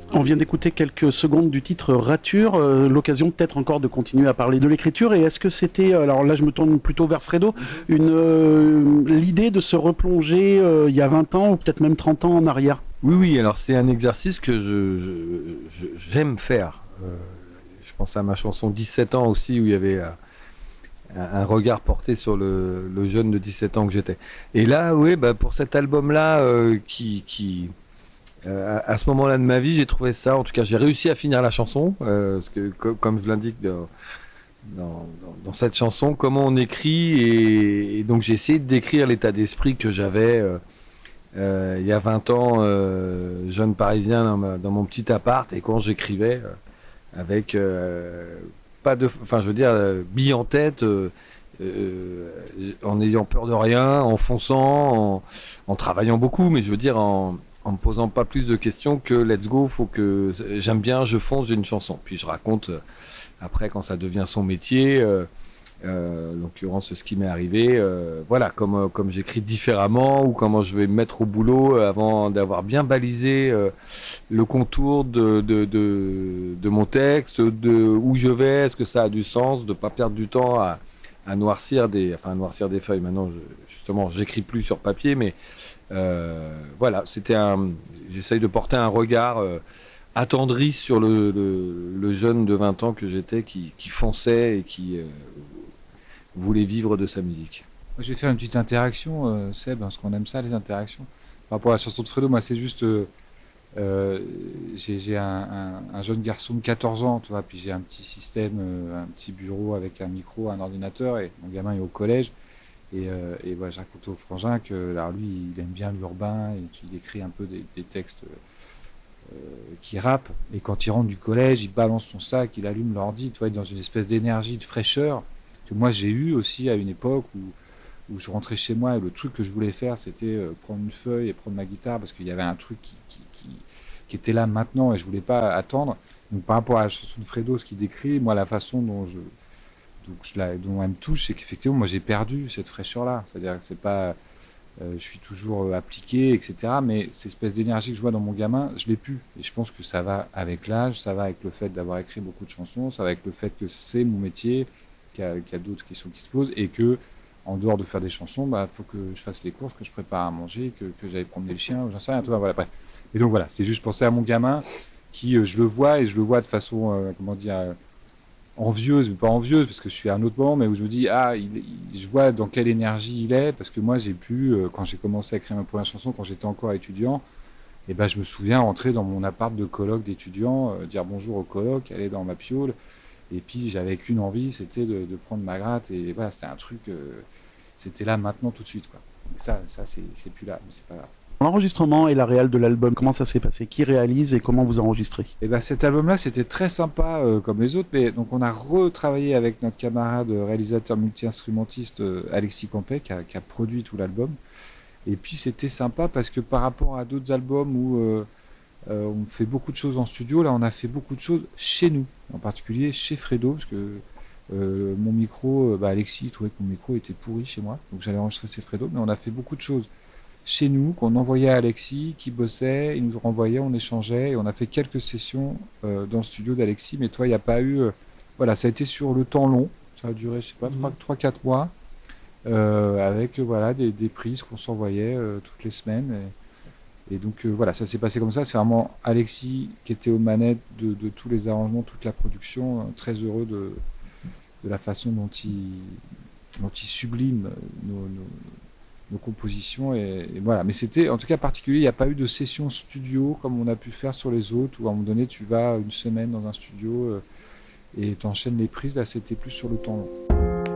On vient d'écouter quelques secondes du titre Rature, l'occasion peut-être encore de continuer à parler de l'écriture. Et est-ce que c'était, alors là je me tourne plutôt vers Fredo, l'idée de se replonger il y a 20 ans ou peut-être même 30 ans en arrière? Oui, oui, alors c'est un exercice que j'aime faire. Je pense à ma chanson 17 ans aussi, où il y avait un regard porté sur le jeune de 17 ans que j'étais. Et là, oui, bah, pour cet album-là, à ce moment-là de ma vie, j'ai trouvé ça. En tout cas, j'ai réussi à finir la chanson, parce que comme je l'indique dans cette chanson, comment on écrit, et donc j'ai essayé de décrire l'état d'esprit que j'avais il y a 20 ans, jeune parisien dans mon petit appart, et quand j'écrivais avec pas de, enfin, je veux dire, bille en tête. En n'ayant peur de rien, en fonçant, en travaillant beaucoup, mais je veux dire en me posant pas plus de questions que let's go, faut que j'aime bien, je fonce, j'ai une chanson. Puis je raconte après quand ça devient son métier, en l'occurrence ce qui m'est arrivé, voilà, comme j'écris différemment ou comment je vais me mettre au boulot avant d'avoir bien balisé le contour de mon texte, de où je vais, est-ce que ça a du sens, de pas perdre du temps à noircir des feuilles. Maintenant, justement, j'écris plus sur papier, mais voilà, j'essaye de porter un regard attendri sur le jeune de 20 ans que j'étais, qui fonçait et qui voulait vivre de sa musique. Je vais faire une petite interaction, Seb, parce qu'on aime ça, les interactions. Par rapport à la chanson de Fredo, moi, c'est juste... j'ai un jeune garçon de 14 ans, tu vois, puis j'ai un petit système, un petit bureau avec un micro, un ordinateur, et mon gamin est au collège. Et voilà, je racontais au frangin que alors lui, il aime bien l'urbain, et il écrit un peu des textes qui rappent. Et quand il rentre du collège, il balance son sac, il allume l'ordi, tu vois, dans une espèce d'énergie, de fraîcheur que moi j'ai eu aussi à une époque où je rentrais chez moi et le truc que je voulais faire, c'était prendre une feuille et prendre ma guitare parce qu'il y avait un truc qui était là maintenant et je voulais pas attendre. Donc par rapport à la chanson de Fredo, ce qu'il décrit, moi la façon dont elle me touche, c'est qu'effectivement moi j'ai perdu cette fraîcheur-là. C'est-à-dire que c'est pas, je suis toujours appliqué, etc. Mais cette espèce d'énergie que je vois dans mon gamin, je l'ai plus. Et je pense que ça va avec l'âge, ça va avec le fait d'avoir écrit beaucoup de chansons, ça va avec le fait que c'est mon métier, qu'il y a d'autres questions qui se posent et que en dehors de faire des chansons, bah faut que je fasse les courses, que je prépare à manger, que j'aille promener le chien, j'en sais rien, tout voilà, bref. Et donc voilà, c'est juste penser à mon gamin qui, je le vois et je le vois de façon, comment dire, envieuse, mais pas envieuse parce que je suis à un autre moment, mais où je me dis, je vois dans quelle énergie il est, parce que moi j'ai pu, quand j'ai commencé à écrire ma première chanson, quand j'étais encore étudiant, et ben je me souviens rentrer dans mon appart de coloc d'étudiant, dire bonjour au coloc, aller dans ma piole, et puis j'avais qu'une envie, c'était de prendre ma gratte, et voilà, c'était un truc, c'était là maintenant tout de suite, quoi. Et ça c'est plus là, mais c'est pas grave. L'enregistrement et la réal de l'album, comment ça s'est passé? Qui réalise et comment vous enregistrez? Et ben cet album-là, c'était très sympa comme les autres, mais donc on a retravaillé avec notre camarade réalisateur multi-instrumentiste Alexis Campet qui a produit tout l'album. Et puis c'était sympa parce que par rapport à d'autres albums où on fait beaucoup de choses en studio, là on a fait beaucoup de choses chez nous, en particulier chez Fredo, parce que mon micro, Alexis trouvait que mon micro était pourri chez moi, donc j'allais enregistrer chez Fredo, mais on a fait beaucoup de choses chez nous, qu'on envoyait à Alexis, qui bossait, il nous renvoyait, on échangeait, et on a fait quelques sessions dans le studio d'Alexis, mais toi, il n'y a pas eu... voilà, ça a été sur le temps long, ça a duré, je sais pas, 3-4 mois, avec voilà, des prises qu'on s'envoyait toutes les semaines. Et donc voilà, ça s'est passé comme ça. C'est vraiment Alexis qui était aux manettes de tous les arrangements, toute la production, très heureux de la façon dont il sublime nos compositions et voilà, mais c'était en tout cas particulier, il n'y a pas eu de session studio comme on a pu faire sur les autres où à un moment donné tu vas une semaine dans un studio et t'enchaînes les prises. Là c'était plus sur le temps long.